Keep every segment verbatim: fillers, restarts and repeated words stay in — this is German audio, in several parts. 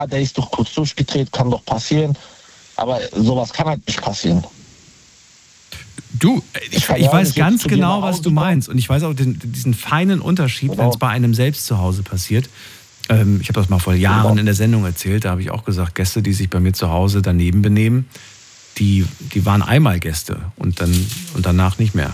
der ist doch kurz durchgedreht, kann doch passieren. Aber sowas kann halt nicht passieren. Du, ich, ich, ich weiß ganz genau, was du meinst. Und ich weiß auch den, diesen feinen Unterschied, genau. wenn es bei einem selbst zu Hause passiert. Ähm, ich habe das mal vor Jahren genau. in der Sendung erzählt. Da habe ich auch gesagt, Gäste, die sich bei mir zu Hause daneben benehmen, die, die waren einmal Gäste und, dann, und danach nicht mehr.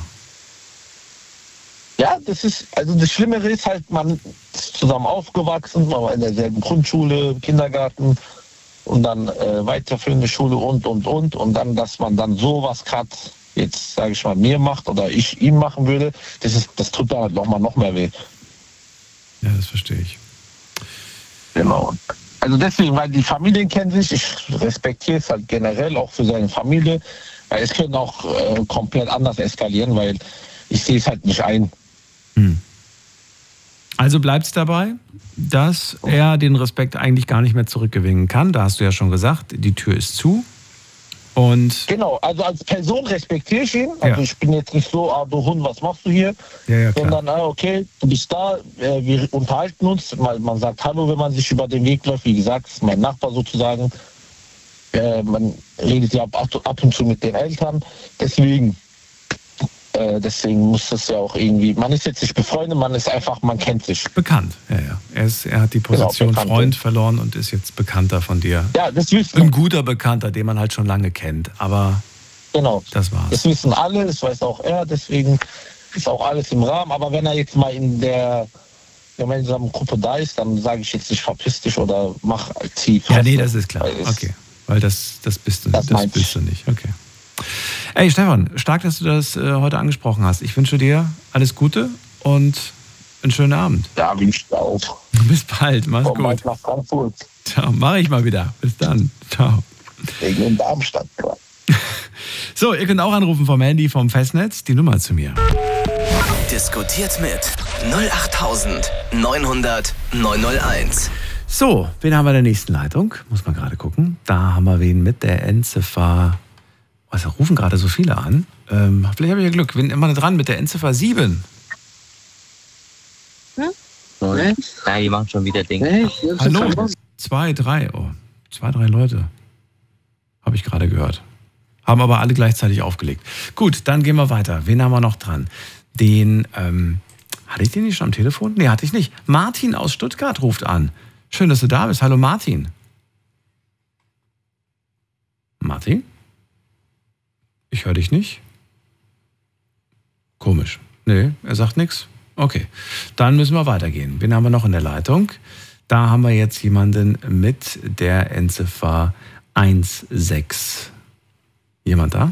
Ja, das ist, also das Schlimmere ist halt, man ist zusammen aufgewachsen, man war in derselben Grundschule, Kindergarten und dann äh, weiterführende Schule und, und, und. Und dann, dass man dann sowas gerade jetzt, sage ich mal, mir macht oder ich ihm machen würde, das ist, das tut dann halt nochmal noch mehr weh. Ja, das verstehe ich. Genau. Also deswegen, weil die Familien kennen sich, ich respektiere es halt generell auch für seine Familie, weil es könnte auch äh, komplett anders eskalieren, weil ich sehe es halt nicht ein. Hm. Also bleibt es dabei, dass er den Respekt eigentlich gar nicht mehr zurückgewinnen kann. Da hast du ja schon gesagt, die Tür ist zu. Und genau, also als Person respektiere ich ihn. Also ja. ich bin jetzt nicht so, ah, du Hund, was machst du hier? Ja, ja, sondern, ah, okay, du bist da, äh, wir unterhalten uns. Man, man sagt Hallo, wenn man sich über den Weg läuft. Wie gesagt, das ist mein Nachbar sozusagen. Äh, man redet ja ab, ab und zu mit den Eltern. Deswegen, äh, deswegen muss das ja auch irgendwie, man ist jetzt nicht befreundet, man ist einfach, man kennt sich. Bekannt, ja, ja. Er, ist, er hat die Position genau, Freund verloren und ist jetzt Bekannter von dir. Ja, das wissen Ein guter Bekannter, den man halt schon lange kennt, aber genau. das war's. Das wissen alle, das weiß auch er, deswegen ist auch alles im Rahmen. Aber wenn er jetzt mal in der gemeinsamen Gruppe da ist, dann sage ich jetzt nicht, verpiss dich oder mach, zieh. Ja, nee, das ist klar. Weil okay, weil das, das bist du, das, das bist du nicht. Okay. Ey, Stefan, stark, dass du das äh, heute angesprochen hast. Ich wünsche dir alles Gute und einen schönen Abend. Ja, wünsche ich dir auch. Bis bald, mach's Komm gut. Nach Frankfurt. Ciao, mach ich mal wieder. Bis dann. Ciao. Wegen in Darmstadt, klar. So, ihr könnt auch anrufen vom Handy, vom Festnetz, die Nummer zu mir. Diskutiert mit null acht neun null null neun null eins. So, wen haben wir in der nächsten Leitung? Muss man gerade gucken. Da haben wir wen mit der Endziffer. Was, da rufen gerade so viele an. Ähm, vielleicht habe ich ja Glück. Wen immer dran mit der Endziffer sieben. Hm? Nein, die machen schon wieder Dinge. Hallo? Zwei, drei. Oh, zwei, drei Leute. Habe ich gerade gehört. Haben aber alle gleichzeitig aufgelegt. Gut, dann gehen wir weiter. Wen haben wir noch dran? Den, ähm, hatte ich den nicht schon am Telefon? Nee, hatte ich nicht. Martin aus Stuttgart ruft an. Schön, dass du da bist. Hallo Martin. Martin? Ich höre dich nicht. Komisch. Nee, er sagt nichts. Okay, dann müssen wir weitergehen. Wen haben wir noch in der Leitung? Da haben wir jetzt jemanden mit der Endziffer eins sechs. Jemand da?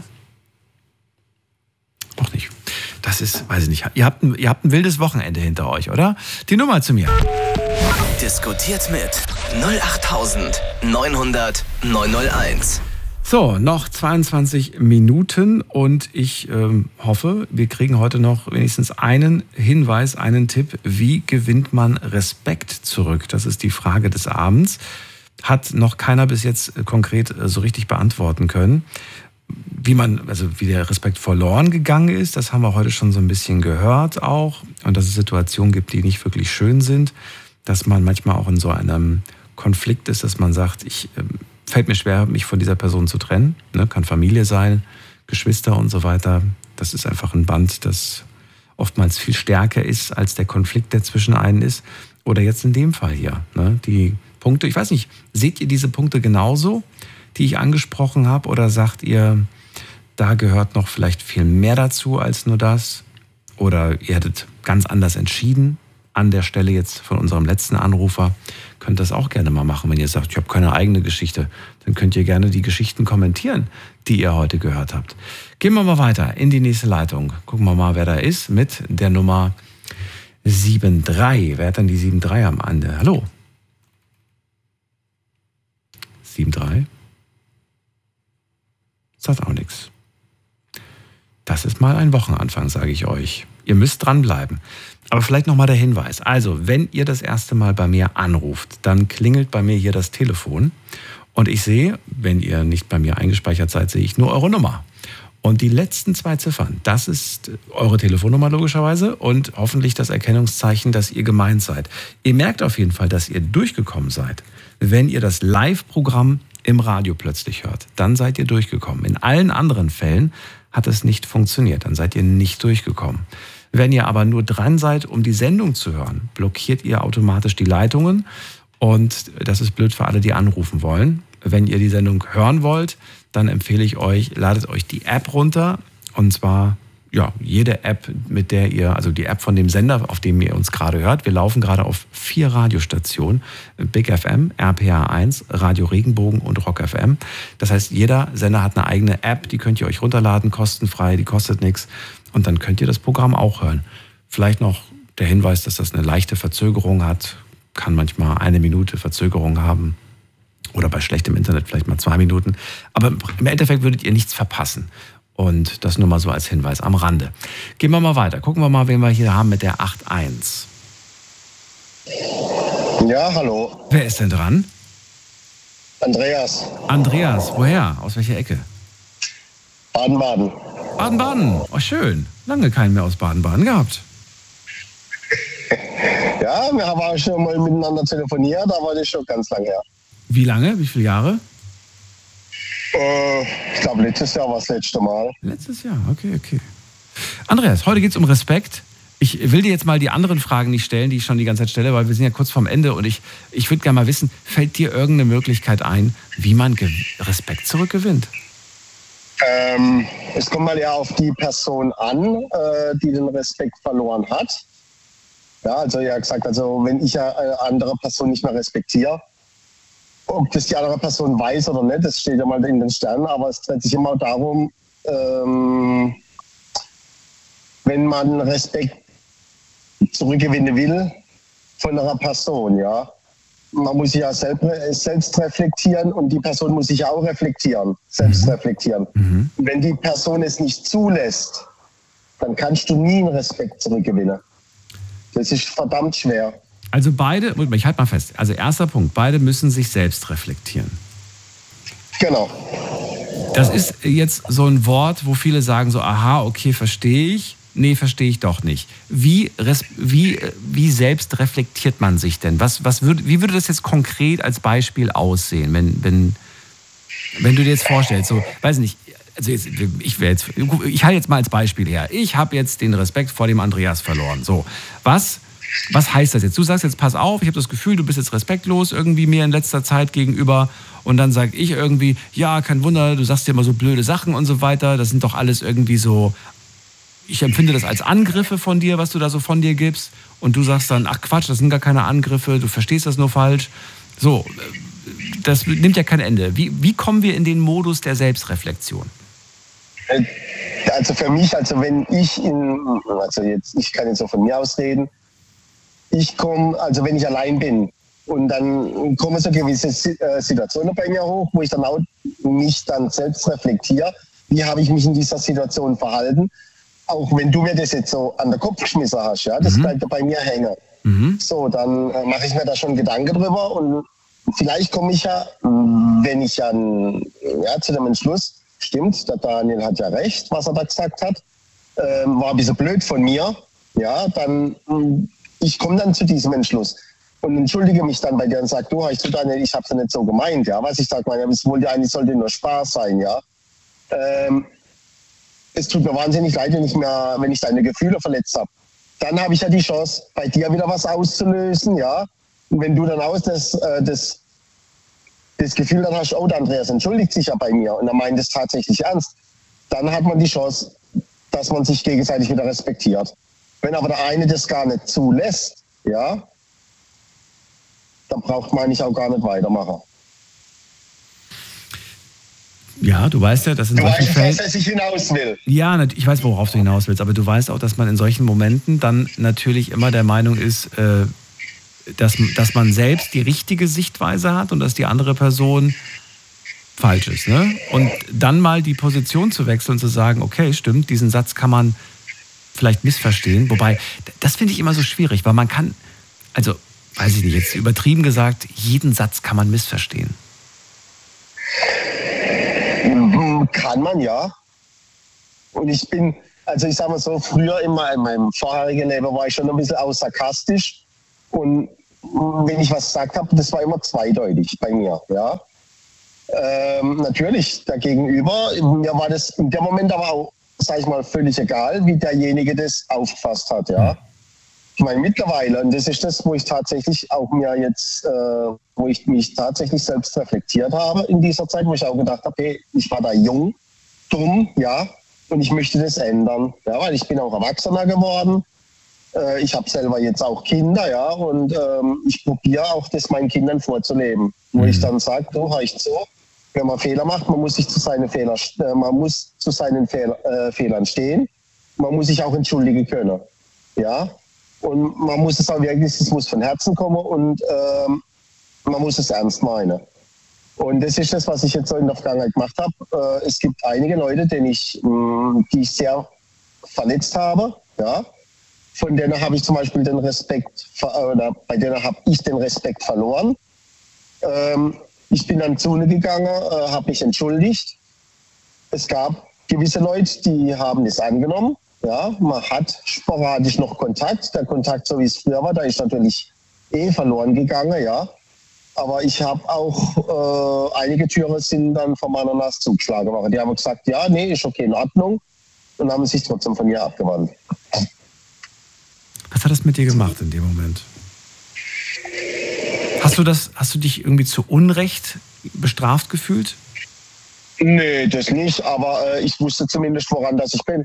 Doch nicht. Das ist, weiß ich nicht. Ihr habt, ein, ihr habt ein wildes Wochenende hinter euch, oder? Die Nummer zu mir. Diskutiert mit null acht neun null null neun null eins. So, noch zweiundzwanzig Minuten und ich ähm, hoffe, wir kriegen heute noch wenigstens einen Hinweis, einen Tipp, wie gewinnt man Respekt zurück? Das ist die Frage des Abends. Hat noch keiner bis jetzt konkret so richtig beantworten können. Wie man, also wie der Respekt verloren gegangen ist, das haben wir heute schon so ein bisschen gehört auch. Und dass es Situationen gibt, die nicht wirklich schön sind. Dass man manchmal auch in so einem Konflikt ist, dass man sagt, ich... Ähm, fällt mir schwer, mich von dieser Person zu trennen. Ne? Kann Familie sein, Geschwister und so weiter. Das ist einfach ein Band, das oftmals viel stärker ist, als der Konflikt, der zwischen einen ist. Oder jetzt in dem Fall hier. Ne? Die Punkte, ich weiß nicht, seht ihr diese Punkte genauso, die ich angesprochen habe? Oder sagt ihr, da gehört noch vielleicht viel mehr dazu als nur das? Oder ihr hättet ganz anders entschieden? An der Stelle jetzt von unserem letzten Anrufer, könnt das auch gerne mal machen, wenn ihr sagt, ich habe keine eigene Geschichte. Dann könnt ihr gerne die Geschichten kommentieren, die ihr heute gehört habt. Gehen wir mal weiter in die nächste Leitung. Gucken wir mal, wer da ist mit der Nummer sieben drei. Wer hat dann die sieben drei am Ende? Hallo? sieben drei? Sagt auch nichts. Das ist mal ein Wochenanfang, sage ich euch. Ihr müsst dranbleiben. Aber vielleicht nochmal der Hinweis. Also, wenn ihr das erste Mal bei mir anruft, dann klingelt bei mir hier das Telefon. Und ich sehe, wenn ihr nicht bei mir eingespeichert seid, sehe ich nur eure Nummer. Und die letzten zwei Ziffern, das ist eure Telefonnummer logischerweise und hoffentlich das Erkennungszeichen, dass ihr gemeint seid. Ihr merkt auf jeden Fall, dass ihr durchgekommen seid, wenn ihr das Live-Programm im Radio plötzlich hört. Dann seid ihr durchgekommen. In allen anderen Fällen hat es nicht funktioniert. Dann seid ihr nicht durchgekommen. Wenn ihr aber nur dran seid, um die Sendung zu hören, blockiert ihr automatisch die Leitungen. Und das ist blöd für alle, die anrufen wollen. Wenn ihr die Sendung hören wollt, dann empfehle ich euch, ladet euch die App runter. Und zwar ja, jede App, mit der ihr, also die App von dem Sender, auf dem ihr uns gerade hört. Wir laufen gerade auf vier Radiostationen. Big F M, R P A eins, Radio Regenbogen und Rock F M. Das heißt, jeder Sender hat eine eigene App, die könnt ihr euch runterladen, kostenfrei, die kostet nichts. Und dann könnt ihr das Programm auch hören. Vielleicht noch der Hinweis, dass das eine leichte Verzögerung hat. Kann manchmal eine Minute Verzögerung haben. Oder bei schlechtem Internet vielleicht mal zwei Minuten. Aber im Endeffekt würdet ihr nichts verpassen. Und das nur mal so als Hinweis am Rande. Gehen wir mal weiter. Gucken wir mal, wen wir hier haben mit der acht eins. Ja, hallo. Wer ist denn dran? Andreas. Andreas, woher? Aus welcher Ecke? Baden-Baden. Baden-Baden. Oh, schön. Lange keinen mehr aus Baden-Baden gehabt. Ja, wir haben auch schon mal miteinander telefoniert, aber das ist schon ganz lange her. Wie lange? Wie viele Jahre? Äh, ich glaube, letztes Jahr war das letzte Mal. Letztes Jahr, okay, okay. Andreas, heute geht es um Respekt. Ich will dir jetzt mal die anderen Fragen nicht stellen, die ich schon die ganze Zeit stelle, weil wir sind ja kurz vorm Ende und ich, ich würde gerne mal wissen, fällt dir irgendeine Möglichkeit ein, wie man Respekt zurückgewinnt? Ähm, es kommt mal ja auf die Person an, äh, die den Respekt verloren hat. Ja, also ja gesagt, also wenn ich eine andere Person nicht mehr respektiere, ob das die andere Person weiß oder nicht, das steht ja mal in den Sternen, aber es dreht sich immer darum, ähm, wenn man Respekt zurückgewinnen will von einer Person, ja. Man muss sich ja selbst, selbst reflektieren und die Person muss sich auch reflektieren, selbst mhm. reflektieren. Mhm. Und wenn die Person es nicht zulässt, dann kannst du nie einen Respekt zurückgewinnen. Das ist verdammt schwer. Also beide, ich halte mal fest, also erster Punkt, beide müssen sich selbst reflektieren. Genau. Das ist jetzt so ein Wort, wo viele sagen so, aha, okay, verstehe ich. Nee, verstehe ich doch nicht. Wie, wie, wie selbst reflektiert man sich denn? Was, was würd, wie würde das jetzt konkret als Beispiel aussehen, wenn, wenn, wenn du dir jetzt vorstellst, so, weiß nicht, also jetzt, ich, jetzt, ich halte jetzt mal als Beispiel her. Ich habe jetzt den Respekt vor dem Andreas verloren. So, was, was heißt das jetzt? Du sagst jetzt, pass auf, ich habe das Gefühl, du bist jetzt respektlos irgendwie mir in letzter Zeit gegenüber. Und dann sage ich irgendwie, ja, kein Wunder, du sagst dir immer so blöde Sachen und so weiter. Das sind doch alles irgendwie so, ich empfinde das als Angriffe von dir, was du da so von dir gibst. Und du sagst dann, ach Quatsch, das sind gar keine Angriffe, du verstehst das nur falsch. So, das nimmt ja kein Ende. Wie, wie kommen wir in den Modus der Selbstreflexion? Also für mich, also wenn ich in, also jetzt, ich kann jetzt so von mir aus reden, ich komme, also wenn ich allein bin und dann kommen so gewisse Situationen bei mir hoch, wo ich dann auch mich dann selbst reflektiere, wie habe ich mich in dieser Situation verhalten, auch wenn du mir das jetzt so an den Kopf geschmissen hast, ja, das mhm. bleibt ja bei mir hängen. Mhm. So, dann äh, mache ich mir da schon Gedanken drüber und vielleicht komme ich ja, wenn ich ja, ja zu dem Entschluss, stimmt, der Daniel hat ja recht, was er da gesagt hat, ähm, war ein bisschen blöd von mir, ja, dann, ich komme dann zu diesem Entschluss und entschuldige mich dann bei dir und sage, du, hör ich zu Daniel, ich habe es ja nicht so gemeint, ja, was ich sage, meine, es wollte eigentlich, sollte nur Spaß sein, ja. Ähm, es tut mir wahnsinnig leid, wenn ich, mir, wenn ich deine Gefühle verletzt habe. Dann habe ich ja die Chance, bei dir wieder was auszulösen, ja. Und wenn du dann aus das, äh, das, das Gefühl dann hast, oh, der Andreas entschuldigt sich ja bei mir und er meint es tatsächlich ernst, dann hat man die Chance, dass man sich gegenseitig wieder respektiert. Wenn aber der eine das gar nicht zulässt, ja, dann braucht man eigentlich auch gar nicht weitermachen. Ja, du weißt ja, dass in du solchen weißt, Fällen... dass ich hinaus will. Ja, ich weiß, worauf du hinaus willst, aber du weißt auch, dass man in solchen Momenten dann natürlich immer der Meinung ist, äh, dass, dass man selbst die richtige Sichtweise hat und dass die andere Person falsch ist. Ne? Und dann mal die Position zu wechseln und zu sagen, okay, stimmt, diesen Satz kann man vielleicht missverstehen. Wobei, das finde ich immer so schwierig, weil man kann, also, weiß ich nicht, jetzt übertrieben gesagt, jeden Satz kann man missverstehen. Kann man, ja. Und ich bin, also ich sag mal so, früher in meinem, in meinem vorherigen Leben war ich schon ein bisschen auch sarkastisch. Und wenn ich was gesagt habe, das war immer zweideutig bei mir, ja. Ähm, natürlich, der Gegenüber, mir war das in dem Moment aber auch, sag ich mal, völlig egal, wie derjenige das aufgefasst hat, ja. Ich meine, mittlerweile, und das ist das, wo ich tatsächlich auch mir jetzt, äh, wo ich mich tatsächlich selbst reflektiert habe in dieser Zeit, wo ich auch gedacht habe, hey, ich war da jung, dumm, ja, und ich möchte das ändern, ja, weil ich bin auch Erwachsener geworden. Äh, ich habe selber jetzt auch Kinder, ja, und ähm, ich probiere auch das meinen Kindern vorzuleben, wo mhm. ich dann sage, du, hör ich zu, wenn man Fehler macht, man muss sich zu seinen Fehler, äh, man muss zu seinen Fehl, äh, Fehlern stehen, man muss sich auch entschuldigen können, ja. Und man muss es auch wirklich, es muss von Herzen kommen und ähm, man muss es ernst meinen. Und das ist das, was ich jetzt so in der Vergangenheit gemacht habe. Äh, es gibt einige Leute, denen ich, mh, die ich sehr verletzt habe. Ja? Von denen habe ich zum Beispiel den Respekt, oder bei denen habe ich den Respekt verloren. Ähm, ich bin dann zu ihnen gegangen, äh, habe mich entschuldigt. Es gab gewisse Leute, die haben das angenommen. Ja, man hat sporadisch noch Kontakt. Der Kontakt, so wie es früher war, da ist natürlich eh verloren gegangen, ja. Aber ich habe auch, äh, einige Türen sind dann von meiner Nase zugeschlagen worden. Die haben gesagt, ja, nee, ist okay, in Ordnung. Und haben sich trotzdem von mir abgewandt. Was hat das mit dir gemacht in dem Moment? Hast du das, hast du dich irgendwie zu Unrecht bestraft gefühlt? Nee, das nicht, aber äh, ich wusste zumindest, woran das ich bin.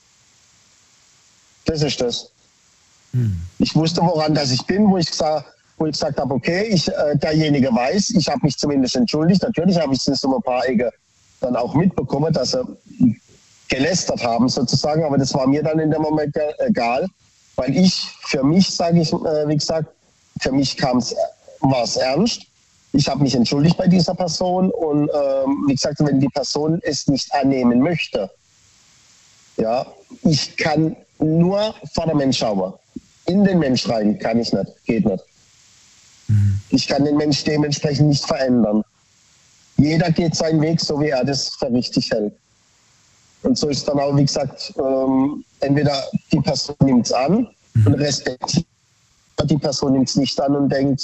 Das ist das. Hm. Ich wusste, woran das ich bin, wo ich gesagt, wo ich gesagt habe, okay, ich, äh, derjenige weiß, ich habe mich zumindest entschuldigt. Natürlich habe ich das um ein paar Ecke dann auch mitbekommen, dass sie gelästert haben sozusagen, aber das war mir dann in dem Moment egal, weil ich, für mich sage ich, äh, wie gesagt, für mich kam's, war es ernst. Ich habe mich entschuldigt bei dieser Person und ähm, wie gesagt, wenn die Person es nicht annehmen möchte, ja, ich kann nur vor der Mensch schauen. In den Mensch rein kann ich nicht, geht nicht. Mhm. Ich kann den Mensch dementsprechend nicht verändern. Jeder geht seinen Weg, so wie er das für richtig hält. Und so ist dann auch, wie gesagt, ähm, entweder die Person nimmt es an mhm. und respektiert, die Person nimmt es nicht an und denkt,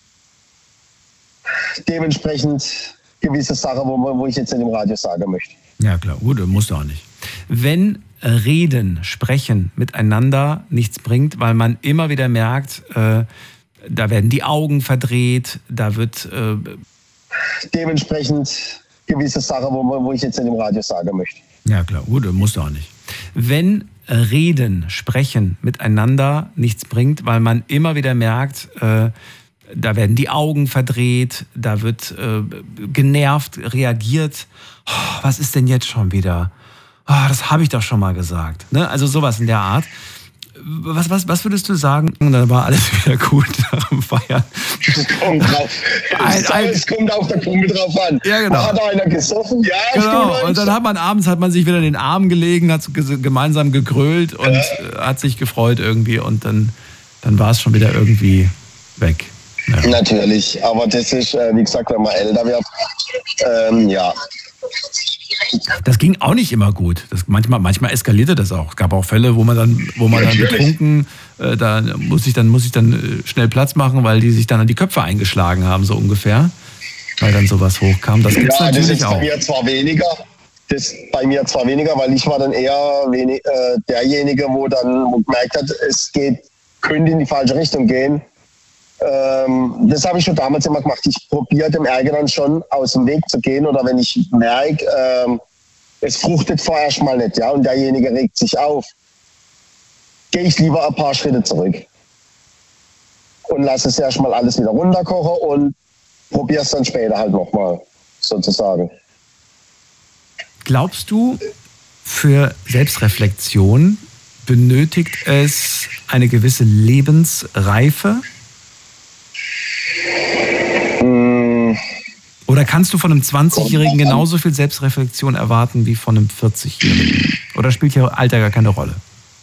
dementsprechend gewisse Sachen, wo, wo ich jetzt in dem Radio sagen möchte. Ja klar, gut, musst du auch nicht. Wenn Reden, Sprechen miteinander nichts bringt, weil man immer wieder merkt, äh, da werden die Augen verdreht, da wird... Äh dementsprechend gewisse Sachen, wo, wo ich jetzt in dem Radio sagen möchte. Ja klar, gut, musst du auch nicht. Wenn Reden, Sprechen miteinander nichts bringt, weil man immer wieder merkt, äh, da werden die Augen verdreht, da wird äh, genervt, reagiert. Oh, was ist denn jetzt schon wieder? Oh, das habe ich doch schon mal gesagt. Ne? Also sowas in der Art. Was, was, was würdest du sagen? Und dann war alles wieder gut nach dem Feiern. Es kommt drauf. Ein, ein, es kommt auf der Kumpel drauf an. Ja, genau. Hat einer gesoffen? Ja, genau. Und dann hat man abends hat man sich wieder in den Armen gelegen, hat gemeinsam gegrölt und ja. hat sich gefreut irgendwie. Und dann, dann war es schon wieder irgendwie weg. Ja. Natürlich, aber das ist, äh, wie gesagt, wenn man älter wird, ähm, ja. Das ging auch nicht immer gut. Das, manchmal, manchmal eskalierte das auch. Es gab auch Fälle, wo man dann, wo man dann betrunken, äh, da muss ich dann, muss ich dann schnell Platz machen, weil die sich dann an die Köpfe eingeschlagen haben, so ungefähr. Weil dann sowas hochkam. Das gibt's ja, natürlich das ist auch. Bei mir zwar weniger, das bei mir zwar weniger, weil ich war dann eher wenig, äh, derjenige, wo dann wo gemerkt hat, es geht, könnte in die falsche Richtung gehen. Ähm, das habe ich schon damals immer gemacht. Ich probiere dem Ärger dann schon aus dem Weg zu gehen oder wenn ich merke, ähm, es fruchtet vorerst mal nicht, ja, und derjenige regt sich auf, gehe ich lieber ein paar Schritte zurück und lasse es erstmal alles wieder runterkochen und probiere es dann später halt nochmal, sozusagen. Glaubst du, für Selbstreflexion benötigt es eine gewisse Lebensreife? Oder kannst du von einem zwanzigjährigen genauso viel Selbstreflexion erwarten wie von einem vierzigjährigen? Oder spielt hier Alter gar keine Rolle?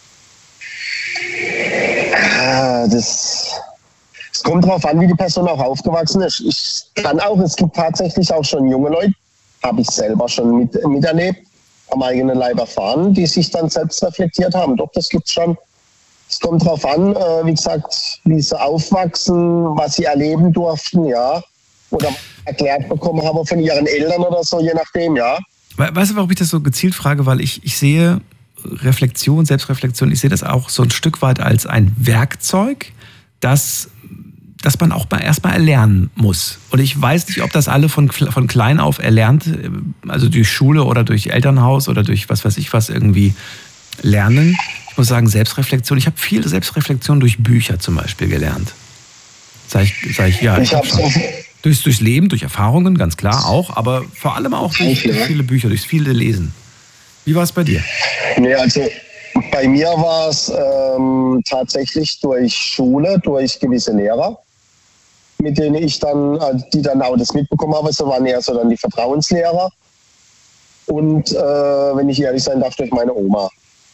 Das, es kommt darauf an, wie die Person auch aufgewachsen ist. Ich kann auch, es gibt tatsächlich auch schon junge Leute, habe ich selber schon mit, miterlebt, am eigenen Leib erfahren, die sich dann selbst reflektiert haben. Doch, das gibt's schon. Es kommt darauf an, äh, wie gesagt, wie sie aufwachsen, was sie erleben durften, ja. Oder erklärt bekommen haben von ihren Eltern oder so, je nachdem, ja. Weißt du, warum ich das so gezielt frage? Weil ich, ich sehe Reflexion, Selbstreflexion, ich sehe das auch so ein Stück weit als ein Werkzeug, das, das man auch erstmal erlernen muss. Und ich weiß nicht, ob das alle von, von klein auf erlernt, also durch Schule oder durch Elternhaus oder durch was weiß ich was irgendwie lernen. Ich muss sagen, Selbstreflexion, ich habe viel Selbstreflexion durch Bücher zum Beispiel gelernt. Sag ich, sag ich ja. Ich, ich hab's auch. Durchs, durchs Leben, durch Erfahrungen, ganz klar auch, aber vor allem auch durch, durch viele Bücher, durch viele Lesen. Wie war es bei dir? Nee, also bei mir war es ähm, tatsächlich durch Schule, durch gewisse Lehrer, mit denen ich dann, die dann auch das mitbekommen habe, so waren eher so dann die Vertrauenslehrer. Und äh, wenn ich ehrlich sein darf, durch meine Oma.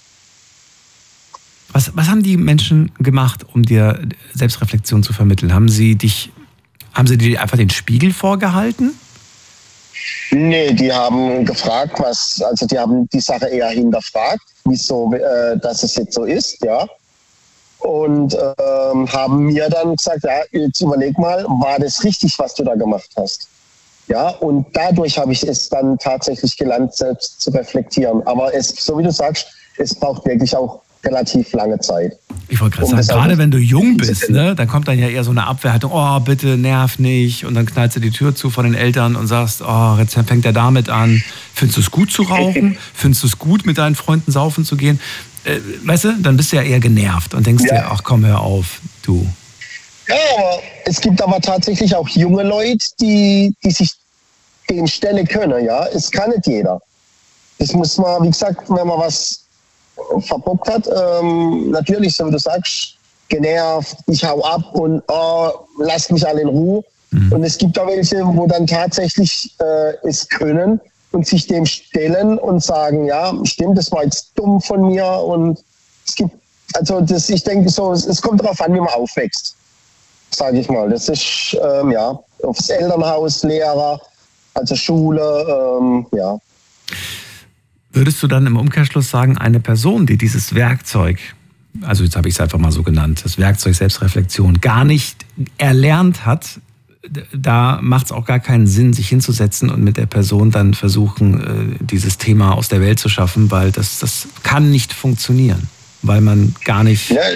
Was, was haben die Menschen gemacht, um dir Selbstreflexion zu vermitteln? Haben sie dich, haben sie dir einfach den Spiegel vorgehalten? Nee, die haben gefragt, was, also die haben die Sache eher hinterfragt, wieso, äh, dass es jetzt so ist, ja. Und ähm, haben mir dann gesagt, ja, jetzt überleg mal, war das richtig, was du da gemacht hast? Ja, und dadurch habe ich es dann tatsächlich gelernt, selbst zu reflektieren. Aber es, so wie du sagst, es braucht wirklich auch relativ lange Zeit. Ich wollte gerade um sagen, gerade wenn du jung bist, ne, dann kommt dann ja eher so eine Abwehrhaltung, oh, bitte, nerv nicht. Und dann knallst du die Tür zu von den Eltern und sagst, oh, jetzt fängt er damit an. Findest du es gut zu rauchen? Findest du es gut, mit deinen Freunden saufen zu gehen? Äh, weißt du, dann bist du ja eher genervt und denkst ja. dir, ach komm, hör auf, du. Ja, aber es gibt aber tatsächlich auch junge Leute, die, die sich den stellen können, ja. Es kann nicht jeder. Das muss man, wie gesagt, wenn man was verbockt hat, ähm, natürlich, so wie du sagst, genervt, ich hau ab und oh, lasst mich alle in Ruhe. Mhm. Und es gibt auch welche, wo dann tatsächlich äh, es können und sich dem stellen und sagen, ja, stimmt, das war jetzt dumm von mir. Und es gibt, also das, ich denke so, es, es kommt darauf an, wie man aufwächst, sage ich mal. Das ist, ähm, ja, aufs Elternhaus, Lehrer, also Schule, ähm, ja. Würdest du dann im Umkehrschluss sagen, eine Person, die dieses Werkzeug, also jetzt habe ich es einfach mal so genannt, das Werkzeug Selbstreflexion gar nicht erlernt hat, da macht es auch gar keinen Sinn, sich hinzusetzen und mit der Person dann versuchen, dieses Thema aus der Welt zu schaffen, weil das, das kann nicht funktionieren, weil man gar nicht... Ja,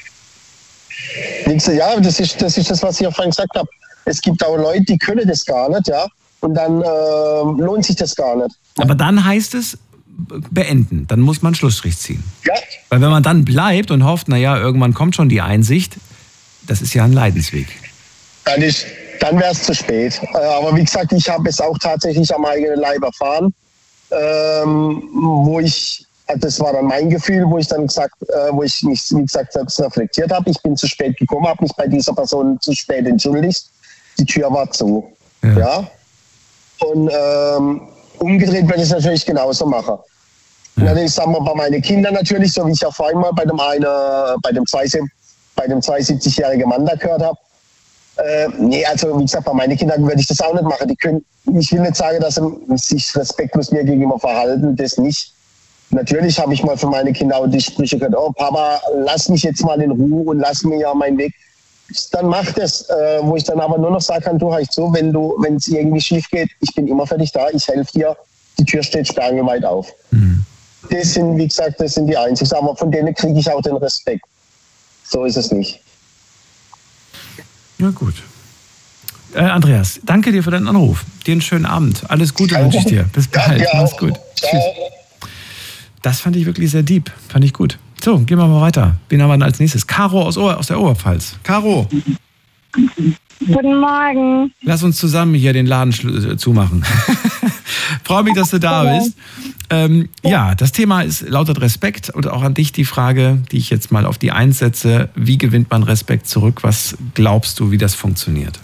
ja das, ist, das ist das, was ich auch vorhin gesagt habe. Es gibt auch Leute, die können das gar nicht, ja, und dann äh, lohnt sich das gar nicht. Aber dann heißt es, beenden. Dann muss man einen Schlussstrich ziehen. Ja. Weil wenn man dann bleibt und hofft, naja, irgendwann kommt schon die Einsicht, das ist ja ein Leidensweg. Dann, ist, dann wäre es zu spät. Aber wie gesagt, ich habe es auch tatsächlich am eigenen Leib erfahren, ähm, wo ich, das war dann mein Gefühl, wo ich dann gesagt, äh, wo ich mich, wie gesagt, selbst reflektiert habe. Ich bin zu spät gekommen, habe mich bei dieser Person zu spät entschuldigt. Die Tür war zu. Ja. ja? Und ähm, umgedreht werde ich es natürlich genauso machen. Ja. Natürlich sagen wir bei meinen Kindern natürlich, so wie ich ja vorhin mal bei dem einen, bei dem, bei dem zweiundsiebzigjährigen Mann da gehört habe. Äh, nee, also wie gesagt, bei meinen Kindern würde ich das auch nicht machen. Die können, ich will nicht sagen, dass sie sich respektlos mir gegenüber verhalten, das nicht. Natürlich habe ich mal für meine Kinder auch die Sprüche gehört, oh Papa, lass mich jetzt mal in Ruhe und lass mir ja meinen Weg. Dann macht es, äh, wo ich dann aber nur noch sagen kann, du heißt so, wenn du, wenn es irgendwie schief geht, ich bin immer für dich da, ich helfe dir, die Tür steht sperrangelweit auf. Mhm. Das sind, wie gesagt, das sind die Einzigen, aber von denen kriege ich auch den Respekt. So ist es nicht. Ja gut. Äh, Andreas, danke dir für deinen Anruf. Dir einen schönen Abend. Alles Gute wünsche ich dir. Bis bald. Ja, mach's gut. Tschüss. Das fand ich wirklich sehr deep. Fand ich gut. So, gehen wir mal weiter. Wen haben wir denn als nächstes? Caro aus, Ober- aus der Oberpfalz. Caro. Guten Morgen. Lass uns zusammen hier den Laden schlu- zumachen. Freue mich, dass du da bist. Ähm, ja, das Thema ist, lautet Respekt und auch an dich die Frage, die ich jetzt mal auf die Eins setze. Wie gewinnt man Respekt zurück? Was glaubst du, wie das funktioniert?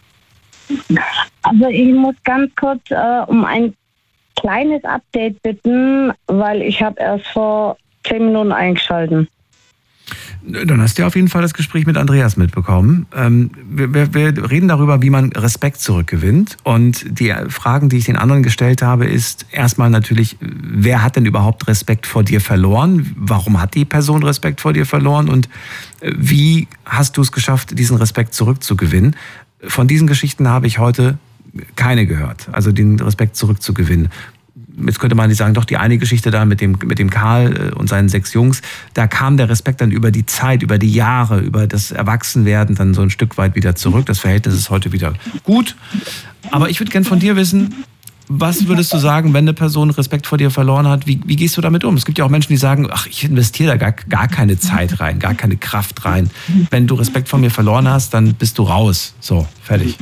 Also ich muss ganz kurz äh, um ein kleines Update bitten, weil ich habe erst vor zehn Minuten eingeschalten. Dann hast du ja auf jeden Fall das Gespräch mit Andreas mitbekommen. Ähm, wir, wir reden darüber, wie man Respekt zurückgewinnt. Und die Fragen, die ich den anderen gestellt habe, ist erstmal natürlich, wer hat denn überhaupt Respekt vor dir verloren? Warum hat die Person Respekt vor dir verloren? Und wie hast du es geschafft, diesen Respekt zurückzugewinnen? Von diesen Geschichten habe ich heute keine gehört. Also den Respekt zurückzugewinnen. Jetzt könnte man nicht sagen, doch die eine Geschichte da mit dem, mit dem Karl und seinen sechs Jungs, da kam der Respekt dann über die Zeit, über die Jahre, über das Erwachsenwerden dann so ein Stück weit wieder zurück. Das Verhältnis ist heute wieder gut. Aber ich würde gern von dir wissen, was würdest du sagen, wenn eine Person Respekt vor dir verloren hat, wie, wie gehst du damit um? Es gibt ja auch Menschen, die sagen, ach, ich investiere da gar, gar keine Zeit rein, gar keine Kraft rein. Wenn du Respekt vor mir verloren hast, dann bist du raus. So, fertig.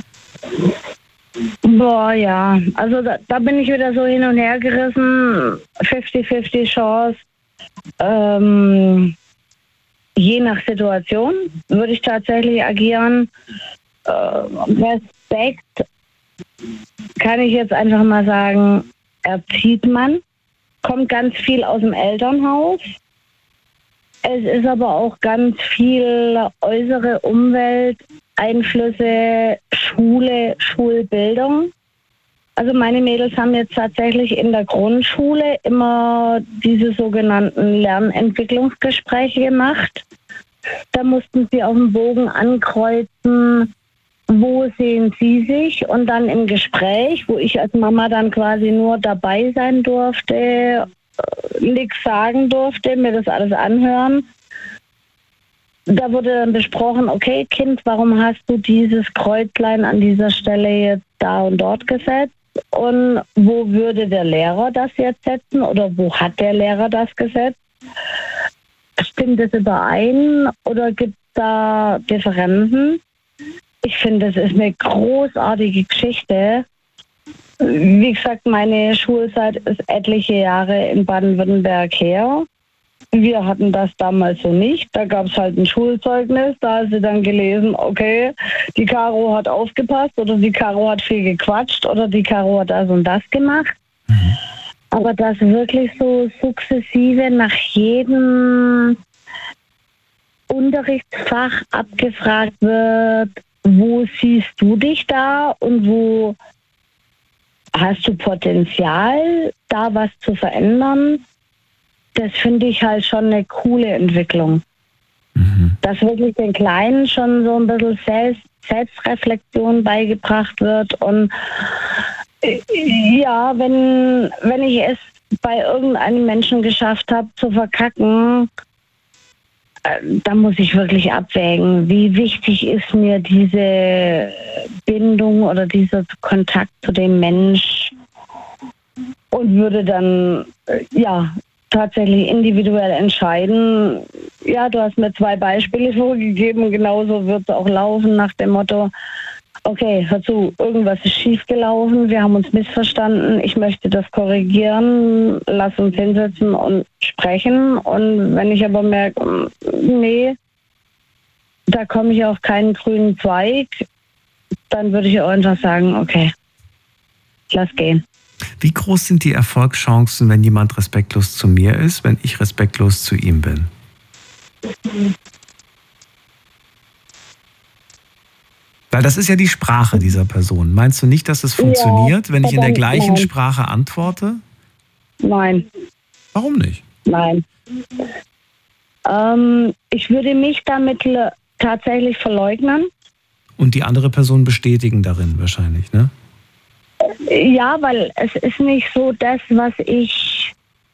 Boah, ja. Also da, da bin ich wieder so hin und her gerissen. fünfzig fünfzig Chance. Ähm, je nach Situation würde ich tatsächlich agieren. Äh, Respekt kann ich jetzt einfach mal sagen, erzieht man. Kommt ganz viel aus dem Elternhaus. Es ist aber auch ganz viel äußere Umwelt, Einflüsse, Schule, Schulbildung. Also meine Mädels haben jetzt tatsächlich in der Grundschule immer diese sogenannten Lernentwicklungsgespräche gemacht. Da mussten sie auf dem Bogen ankreuzen, wo sehen sie sich, und dann im Gespräch, wo ich als Mama dann quasi nur dabei sein durfte, nichts sagen durfte, mir das alles anhören. Da wurde dann besprochen, okay, Kind, warum hast du dieses Kreuzlein an dieser Stelle jetzt da und dort gesetzt? Und wo würde der Lehrer das jetzt setzen oder wo hat der Lehrer das gesetzt? Stimmt es überein oder gibt es da Differenzen? Ich finde, das ist eine großartige Geschichte. Wie gesagt, meine Schulzeit ist etliche Jahre in Baden-Württemberg her. Wir hatten das damals so nicht. Da gab es halt ein Schulzeugnis. Da hast du dann gelesen, okay, die Caro hat aufgepasst oder die Caro hat viel gequatscht oder die Caro hat das und das gemacht. Mhm. Aber dass wirklich so sukzessive nach jedem Unterrichtsfach abgefragt wird, wo siehst du dich da und wo hast du Potenzial, da was zu verändern, das finde ich halt schon eine coole Entwicklung. Mhm. Dass wirklich den Kleinen schon so ein bisschen Selbst, Selbstreflexion beigebracht wird. Und ja, wenn, wenn ich es bei irgendeinem Menschen geschafft habe zu verkacken, da muss ich wirklich abwägen, wie wichtig ist mir diese Bindung oder dieser Kontakt zu dem Mensch, und würde dann ja tatsächlich individuell entscheiden. Ja, du hast mir zwei Beispiele vorgegeben, genauso wird es auch laufen nach dem Motto, okay, hör zu, irgendwas ist schiefgelaufen, wir haben uns missverstanden, ich möchte das korrigieren, lass uns hinsetzen und sprechen. Und wenn ich aber merke, nee, da komme ich auf keinen grünen Zweig, dann würde ich auch einfach sagen, okay, lass gehen. Wie groß sind die Erfolgschancen, wenn jemand respektlos zu mir ist, wenn ich respektlos zu ihm bin? Weil das ist ja die Sprache dieser Person. Meinst du nicht, dass es funktioniert, ja, wenn ich in der gleichen nein. Sprache antworte? Nein. Warum nicht? Nein. Ähm, ich würde mich damit le- tatsächlich verleugnen. Und die andere Person bestätigen darin wahrscheinlich, ne? Ja, weil es ist nicht so das, was ich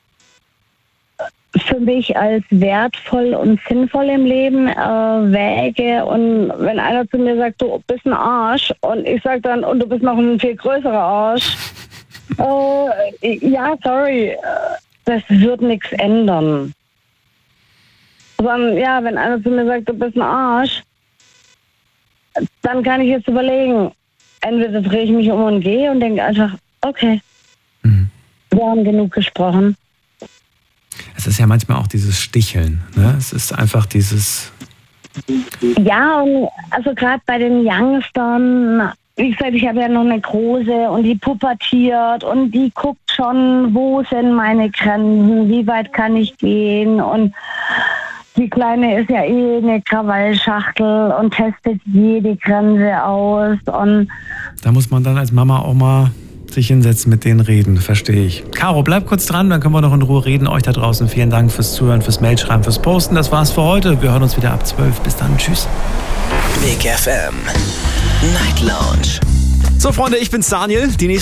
für mich als wertvoll und sinnvoll im Leben äh, wäge. Und wenn einer zu mir sagt, du bist ein Arsch, und ich sage dann, und du bist noch ein viel größerer Arsch, äh, ja, sorry, das wird nichts ändern. Sondern ja, wenn einer zu mir sagt, du bist ein Arsch, dann kann ich jetzt überlegen, entweder drehe ich mich um und gehe und denke einfach, okay, mhm. wir haben genug gesprochen. Es ist ja manchmal auch dieses Sticheln, ne? Es ist einfach dieses... Ja, und also gerade bei den Youngstern, wie gesagt, ich habe ja noch eine Große und die pubertiert und die guckt schon, wo sind meine Grenzen, wie weit kann ich gehen, und die Kleine ist ja eh eine Krawallschachtel und testet jede Grenze aus. Und da muss man dann als Mama auch mal sich hinsetzen, mit denen reden, verstehe ich. Caro, bleib kurz dran, dann können wir noch in Ruhe reden. Euch da draußen vielen Dank fürs Zuhören, fürs Mailschreiben, fürs Posten. Das war's für heute. Wir hören uns wieder ab zwölf. Bis dann, tschüss. Big F M Night Lounge. So, Freunde, ich bin's Daniel. Die nächste